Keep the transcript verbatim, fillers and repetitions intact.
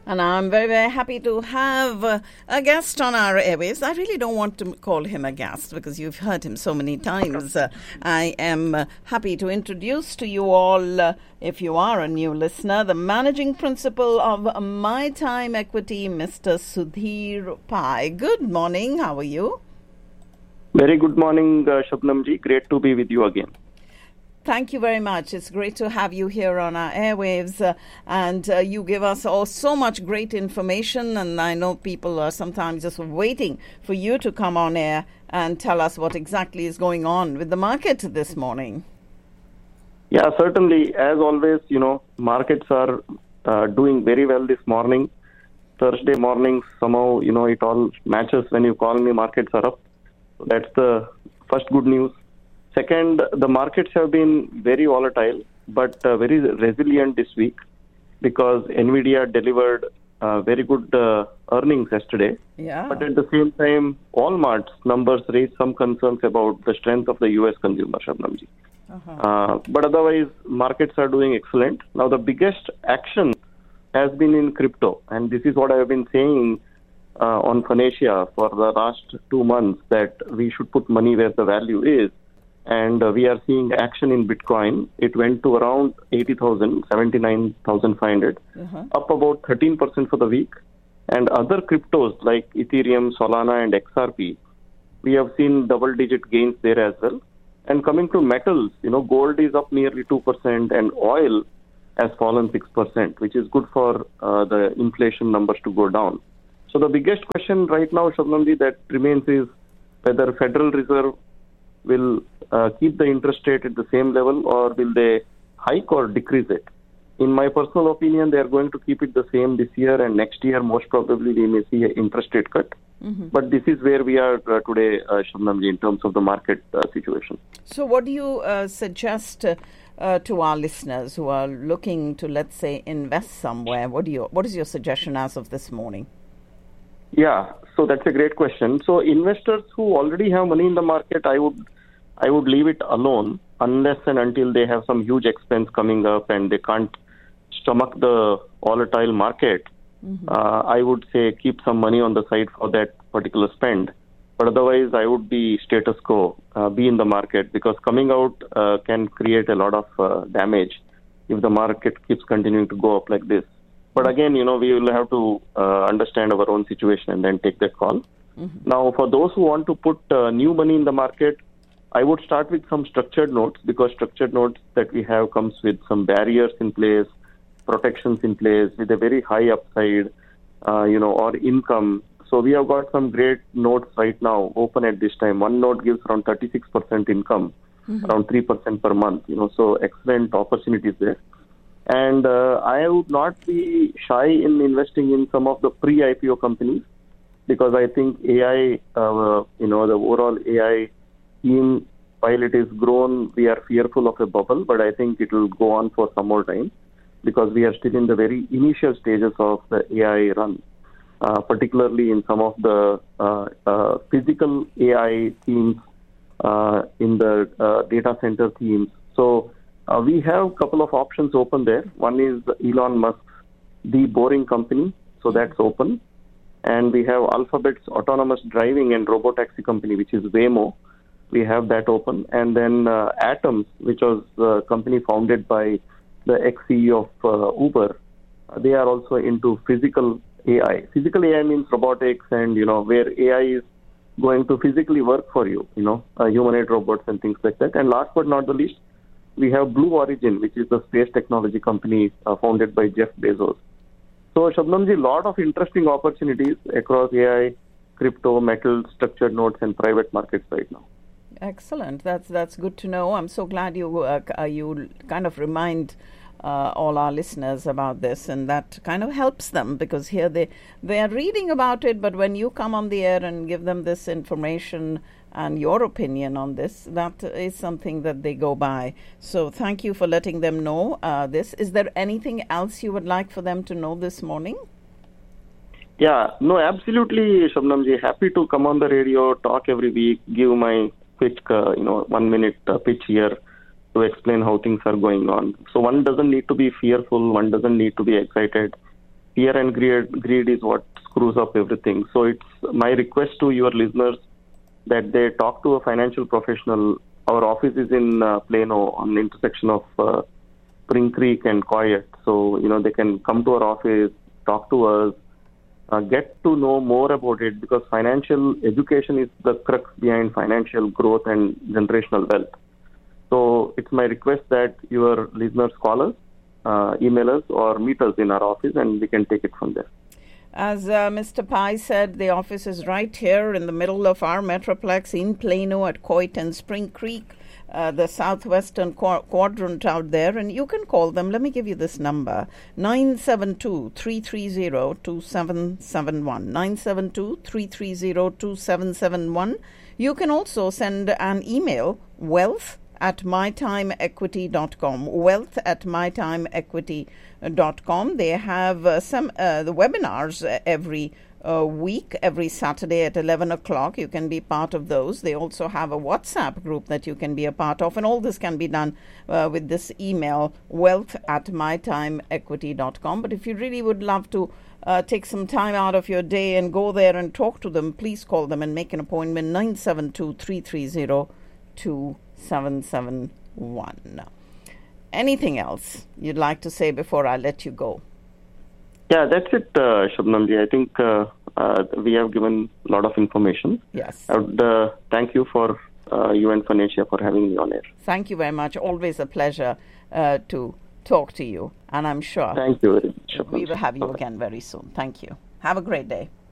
And I'm very, very happy to have uh, a guest on our airwaves. I really don't want to call him a guest because you've heard him so many times. Uh, I am uh, happy to introduce to you all, uh, if you are a new listener, the managing principal of My Time Equity, Mister Sudhir Pai. Good morning. How are you? Very good morning, uh, Shabnamji. Great to be with you again. Thank you very much. It's great to have you here on our airwaves, uh, and uh, you give us all so much great information, and I know people are sometimes just waiting for you to come on air and tell us what exactly is going on with the market this morning. Yeah, certainly. As always, you know, markets are uh, doing very well this morning. Thursday mornings, somehow, you know, it all matches when you call me, markets are up. So that's the first good news. Second, the markets have been very volatile, but uh, very resilient this week because NVIDIA delivered uh, very good uh, earnings yesterday. Yeah. But at the same time, Walmart's numbers raised some concerns about the strength of the U S consumer, Shabnamji. Uh-huh. Uh, but otherwise, markets are doing excellent. Now, the biggest action has been in crypto, and this is what I have been saying uh, on Phoenicia for the last two months, that we should put money where the value is. And uh, we are seeing action in Bitcoin. It went to around eighty thousand, seventy-nine thousand five hundred, uh-huh. up about thirteen percent for the week. And other cryptos like Ethereum, Solana, and X R P, we have seen double-digit gains there as well. And coming to metals, you know, gold is up nearly two percent, and oil has fallen six percent, which is good for uh, the inflation numbers to go down. So the biggest question right now, Shabnamji, that remains is whether Federal Reserve will uh, keep the interest rate at the same level, or will they hike or decrease it? In my personal opinion, they are going to keep it the same this year, and next year most probably we may see an interest rate cut. Mm-hmm. But this is where we are uh, today, uh, Shabnamji, in terms of the market uh, situation. So what do you uh, suggest uh, uh, to our listeners who are looking to, let's say, invest somewhere? What do you? What is your suggestion as of this morning? Yeah, so that's a great question. So investors who already have money in the market, I would I would leave it alone unless and until they have some huge expense coming up and they can't stomach the volatile market. Mm-hmm. Uh, I would say keep some money on the side for that particular spend. But otherwise, I would be status quo, uh, be in the market, because coming out uh, can create a lot of uh, damage if the market keeps continuing to go up like this. But again, you know, we will have to uh, understand our own situation and then take that call. Mm-hmm. Now, for those who want to put uh, new money in the market, I would start with some structured notes, because structured notes that we have comes with some barriers in place, protections in place, with a very high upside, uh, you know, or income. So we have got some great notes right now open at this time. One note gives around thirty-six percent income, mm-hmm. around three percent per month, you know, so excellent opportunities there. And uh, I would not be shy in investing in some of the pre-I P O companies, because I think A I, uh, you know, the overall A I team, while it is grown, we are fearful of a bubble, but I think it will go on for some more time, because we are still in the very initial stages of the A I run, uh, particularly in some of the uh, uh, physical A I teams, uh, in the uh, data center teams. So uh, we have a couple of options open there. One is Elon Musk's The Boring Company, so that's open. And we have Alphabet's autonomous driving and robotaxi company, which is Waymo. We have that open. And then uh, Atoms, which was a company founded by the ex-C E O of uh, Uber. Uh, they are also into physical A I. Physical A I means robotics, and, you know, where A I is going to physically work for you, you know, uh, humanoid robots and things like that. And last but not the least, we have Blue Origin, which is the space technology company uh, founded by Jeff Bezos. So, Shabnamji, a lot of interesting opportunities across A I, crypto, metal, structured notes, and private markets right now. Excellent. That's that's good to know. I'm so glad you uh, uh, you kind of remind uh, all our listeners about this, and that kind of helps them, because here they they are reading about it, but when you come on the air and give them this information and your opinion on this, that is something that they go by. So thank you for letting them know uh, this. Is there anything else you would like for them to know this morning? Yeah, no, absolutely, Shabnamji. Happy to come on the radio, talk every week, give my quick, uh, you know, one minute uh, pitch here to explain how things are going on. So one doesn't need to be fearful. One doesn't need to be excited. fear and greed, greed is what screws up everything. So it's my request to your listeners that they talk to a financial professional. Our office is in uh, Plano on the intersection of uh, Spring Creek and Coyote. So, you know, they can come to our office, talk to us, uh, get to know more about it, because financial education is the crux behind financial growth and generational wealth. So it's my request that your listeners call us, uh, email us, or meet us in our office, and we can take it from there. As uh, Mister Pai said, the office is right here in the middle of our Metroplex in Plano at Coit and Spring Creek, uh, the southwestern qu- quadrant out there. And you can call them. Let me give you this number, nine seven two, three three zero, two seven seven one, nine seven two, three three zero, two seven seven one. You can also send an email, wealth at mytimeequity dot com, wealth at mytimeequity dot com. They have uh, some uh, the webinars uh, every uh, week, every Saturday at eleven o'clock. You can be part of those. They also have a WhatsApp group that you can be a part of, and all this can be done uh, with this email, wealth at mytimeequity dot com. But if you really would love to uh, take some time out of your day and go there and talk to them, please call them and make an appointment, nine seven two, three three zero, two seven seven one. Anything else you'd like to say before I let you go? Yeah, that's it, uh, Shabnamji. I think uh, uh, we have given a lot of information. Yes. I would uh, thank you for uh, you and Phanesia for having me on air. Thank you very much. Always a pleasure uh, to talk to you, and I'm sure thank you very much, we will have you again very soon. Thank you. Have a great day.